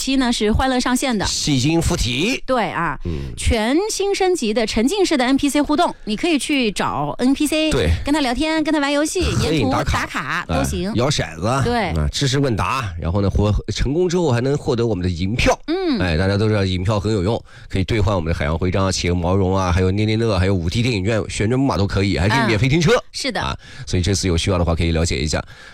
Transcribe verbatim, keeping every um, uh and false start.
期呢是欢乐上线的， 戏精附体。 对啊， 嗯， 全新升级的沉浸式的 N P C 互动，你可以去找 N P C， 对， 跟他聊天，跟他玩游戏，沿途打卡打卡都行， 摇骰子， 对啊，知识问答，然后呢，获成功之后还能获得我们的银票。 嗯， 哎，大家都知道银票很有用，可以兑换我们的海洋徽章、企鹅毛绒啊，还有捏捏乐，还有五 D 电影院旋转木马都可以，还可以免费停车。 是的啊，所以这次有需要的话可以了解一下。